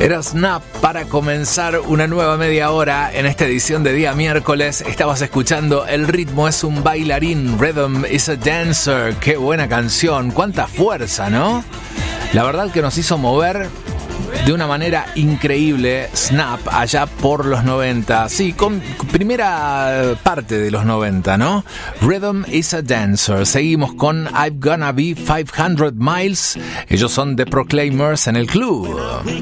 Era Snap para comenzar una nueva media hora en esta edición de día miércoles. Estabas escuchando El ritmo es un bailarín, Rhythm is a dancer. Qué buena canción, cuánta fuerza, ¿no? La verdad que nos hizo mover de una manera increíble Snap allá por los 90. Sí, con primera parte de los 90, ¿no? Rhythm is a dancer. Seguimos con I'm Gonna Be 500 Miles. Ellos son The Proclaimers en el club.